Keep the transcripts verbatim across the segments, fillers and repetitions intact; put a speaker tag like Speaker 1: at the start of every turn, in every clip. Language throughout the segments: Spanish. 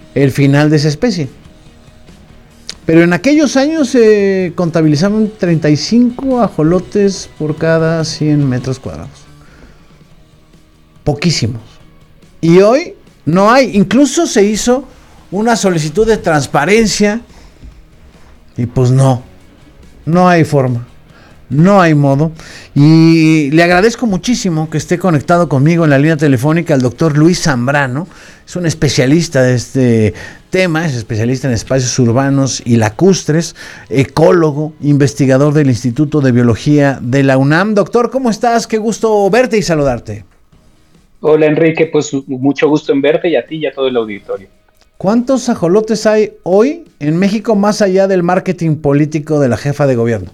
Speaker 1: el final de esa especie. Pero en aquellos años se eh, contabilizaban treinta y cinco ajolotes por cada cien metros cuadrados. Poquísimos. Y hoy no hay. Incluso se hizo una solicitud de transparencia. Y pues no. No hay forma. No hay modo. Y le agradezco muchísimo que esté conectado conmigo en la línea telefónica el doctor Luis Zambrano. Es un especialista de este tema, es especialista en espacios urbanos y lacustres, ecólogo, investigador del Instituto de Biología de la UNAM. Doctor, ¿cómo estás? Qué gusto verte y saludarte.
Speaker 2: Hola Enrique, pues mucho gusto en verte y a ti y a todo el auditorio.
Speaker 1: ¿Cuántos ajolotes hay hoy en México más allá del marketing político de la jefa de gobierno?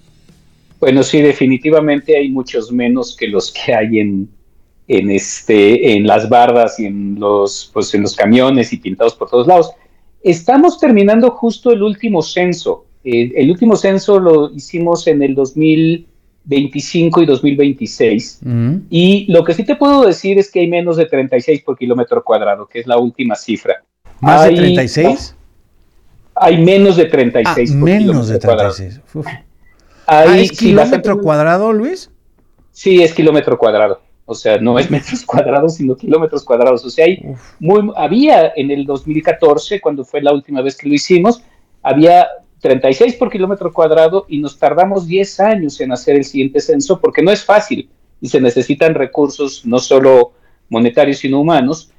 Speaker 2: Bueno, sí, definitivamente hay muchos menos que los que hay en, en, este, en las bardas y en los, pues, en los camiones y pintados por todos lados. Estamos terminando justo el último censo. Eh, el último censo lo hicimos en el dos mil veinticinco y dos mil veintiséis. Uh-huh. Y lo que sí te puedo decir es que hay menos de treinta y seis por kilómetro cuadrado, que es la última cifra.
Speaker 1: ¿Más
Speaker 2: hay,
Speaker 1: de treinta y seis?
Speaker 2: Hay menos de treinta y seis
Speaker 1: ah,
Speaker 2: por
Speaker 1: menos de treinta y seis.
Speaker 2: Uf.
Speaker 1: Hay, ah, ¿es
Speaker 2: sí,
Speaker 1: kilómetro bastante... cuadrado, Luis?
Speaker 2: Sí, es kilómetro cuadrado. O sea, no es metros cuadrados, sino kilómetros cuadrados. O sea, hay muy, había en el dos mil catorce, cuando fue la última vez que lo hicimos, había treinta y seis por kilómetro cuadrado y nos tardamos diez años en hacer el siguiente censo porque no es fácil y se necesitan recursos no solo monetarios, sino humanos.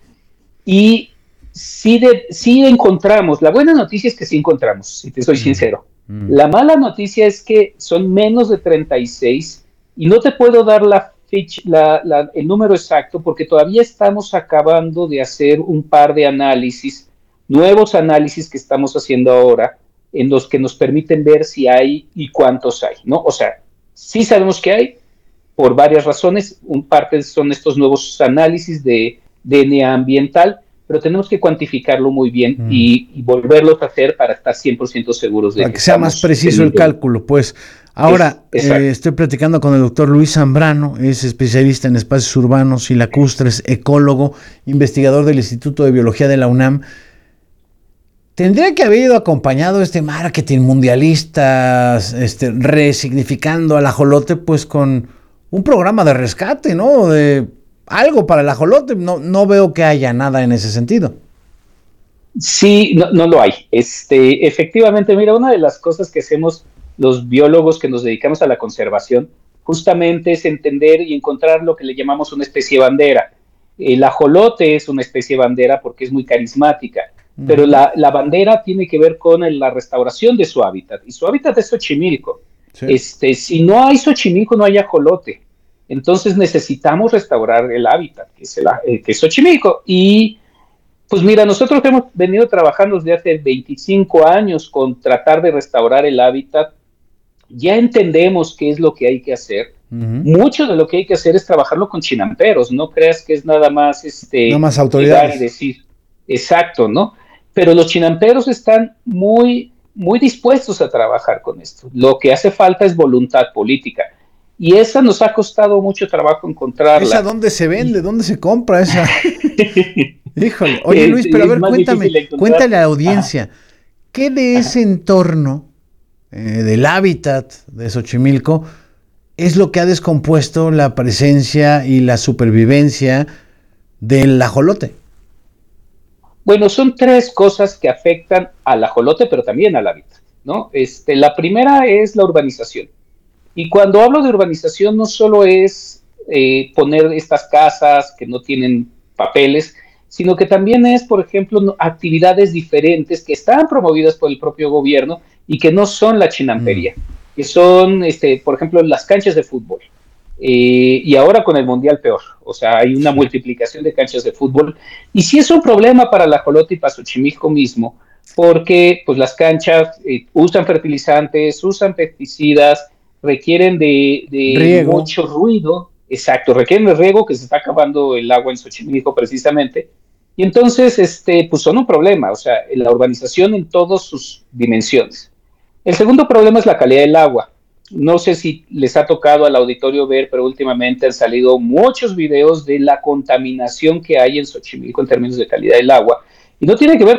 Speaker 2: Y sí, de, sí encontramos, la buena noticia es que sí encontramos, si te soy mm. sincero. La mala noticia es que son menos de treinta y seis y no te puedo dar la fecha, la, la, el número exacto porque todavía estamos acabando de hacer un par de análisis, nuevos análisis que estamos haciendo ahora, en los que nos permiten ver si hay y cuántos hay, ¿no? O sea, sí sabemos que hay por varias razones, un parte son estos nuevos análisis de D N A ambiental, pero tenemos que cuantificarlo muy bien mm. y, y volverlos a hacer para estar cien por ciento seguros de
Speaker 1: para que, que sea más preciso el cálculo, pues. Ahora, es, eh, estoy platicando con el doctor Luis Zambrano, es especialista en espacios urbanos y lacustres, ecólogo, investigador del Instituto de Biología de la UNAM. Tendría que haber ido acompañado este marketing mundialista, este, resignificando al ajolote, pues con un programa de rescate, ¿no? De algo para el ajolote. No, no veo que haya nada en ese sentido.
Speaker 2: Sí, no, no lo hay. Este, efectivamente, mira, una de las cosas que hacemos los biólogos que nos dedicamos a la conservación, justamente es entender y encontrar lo que le llamamos una especie bandera. El ajolote es una especie bandera porque es muy carismática, uh-huh. pero la, la bandera tiene que ver con el, la restauración de su hábitat, y su hábitat es Xochimilco. Sí. Este, si no hay Xochimilco, no hay ajolote. Entonces necesitamos restaurar el hábitat, que es, el, eh, que es Xochimilco. Y pues mira, nosotros hemos venido trabajando desde hace veinticinco años con tratar de restaurar el hábitat. Ya entendemos qué es lo que hay que hacer. Uh-huh. Mucho de lo que hay que hacer es trabajarlo con chinamperos. No creas que es nada más este
Speaker 1: nada más autoridades
Speaker 2: y decir exacto, ¿no? Pero los chinamperos están muy, muy dispuestos a trabajar con esto. Lo que hace falta es voluntad política. Y esa nos ha costado mucho trabajo encontrarla.
Speaker 1: ¿Esa dónde se vende? ¿Dónde se compra esa? Híjole. Oye, Luis, pero a ver, cuéntame, cuéntale a la audiencia, Ajá. ¿qué de ese Ajá. entorno eh, del hábitat de Xochimilco es lo que ha descompuesto la presencia y la supervivencia del ajolote?
Speaker 2: Bueno, son tres cosas que afectan al ajolote, pero también al hábitat, ¿no? Este, la primera es la urbanización. Y cuando hablo de urbanización no solo es eh, poner estas casas que no tienen papeles, sino que también es, por ejemplo, actividades diferentes que están promovidas por el propio gobierno y que no son la chinampería, mm. que son, este, por ejemplo, las canchas de fútbol. Eh, y ahora con el Mundial peor, o sea, hay una multiplicación de canchas de fútbol. Y sí es un problema para el ajolote y para Xochimilco mismo, porque pues, las canchas eh, usan fertilizantes, usan pesticidas, requieren de, de mucho ruido, exacto, requieren de riego, que se está acabando el agua en Xochimilco precisamente, y entonces este, pues son un problema, o sea, la urbanización en todas sus dimensiones. El segundo problema es la calidad del agua. No sé si les ha tocado al auditorio ver, pero últimamente han salido muchos videos de la contaminación que hay en Xochimilco en términos de calidad del agua, y no tiene que ver